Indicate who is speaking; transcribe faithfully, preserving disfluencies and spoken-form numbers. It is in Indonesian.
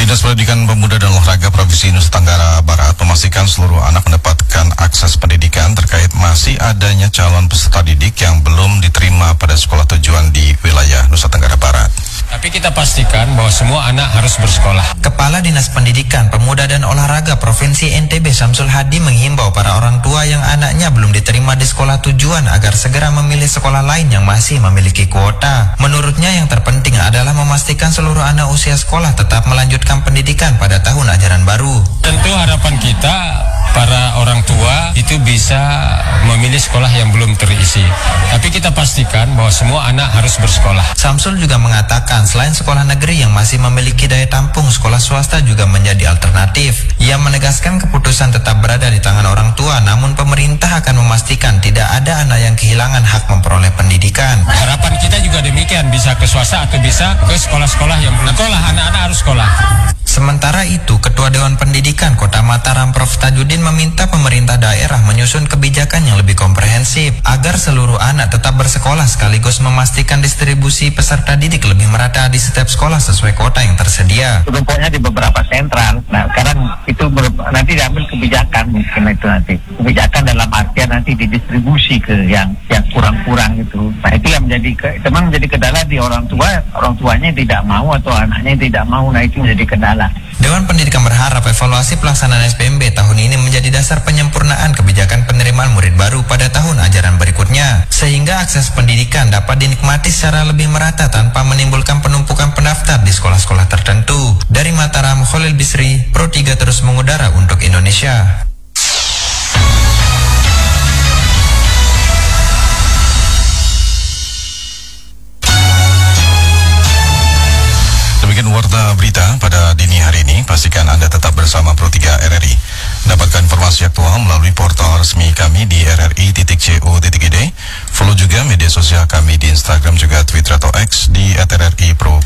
Speaker 1: Dinas Pendidikan Pemuda dan Olahraga Provinsi Nusa Tenggara Barat memastikan seluruh anak mendapatkan akses pendidikan terkait masih adanya calon peserta didik yang belum diterima pada sekolah tujuan di wilayah Nusa Tenggara Barat.
Speaker 2: Tapi kita pastikan bahwa semua anak harus bersekolah.
Speaker 3: Kepala Dinas Pendidikan, Pemuda dan Olahraga Provinsi N T B Syamsul Hadi menghimbau para orang tua yang anaknya belum diterima di sekolah tujuan agar segera memilih sekolah lain yang masih memiliki kuota. Menurutnya yang terpenting adalah memastikan seluruh anak usia sekolah tetap melanjutkan pendidikan pada tahun ajaran baru.
Speaker 2: Tentu harapan kita para orang tua itu bisa memilih sekolah yang belum terisi. Tapi kita pastikan bahwa semua anak harus bersekolah.
Speaker 3: Syamsul juga mengatakan selain sekolah negeri yang masih memiliki daya tampung, sekolah swasta juga menjadi alternatif. Ia menegaskan keputusan tetap berada di tangan orang tua, namun pemerintah akan memastikan tidak ada anak yang kehilangan hak memperoleh pendidikan.
Speaker 2: Harapan kita juga demikian, bisa ke swasta atau bisa ke sekolah-sekolah yang belum sekolah, anak-anak harus sekolah.
Speaker 3: Sementara itu, Ketua Dewan Pendidikan Kota Mataram Prof Tajudin meminta pemerintah daerah menyusun kebijakan yang lebih komprehensif agar seluruh anak tetap bersekolah sekaligus memastikan distribusi peserta didik lebih merata di setiap sekolah sesuai kuota yang tersedia.
Speaker 4: Tumpuknya di beberapa sentral. Nah, sekarang itu nanti diambil kebijakan mungkin itu nanti. Kebijakan dalam artian nanti didistribusi ke yang yang kurang-kurang itu. Nah, itu yang menjadi ke, memang menjadi kendala di orang tua. Orang tuanya tidak mau atau anaknya tidak mau. Nah, itu menjadi kendala.
Speaker 3: Dewan Pendidikan berharap evaluasi pelaksanaan S P M B tahun ini menjadi dasar penyempurnaan kebijakan penerimaan murid baru pada tahun ajaran berikutnya, sehingga akses pendidikan dapat dinikmati secara lebih merata tanpa menimbulkan penumpukan pendaftar di sekolah-sekolah tertentu. Dari Mataram, Khalil Bisri, Pro tiga terus mengudara untuk Indonesia.
Speaker 1: Demikian warta berita pada dini hari ini. Pastikan Anda tetap bersama Pro tiga R R I. Dapatkan informasi aktual melalui portal resmi kami di r r i titik co titik i d. Follow juga media sosial kami di Instagram juga Twitter atau X di at r r i pro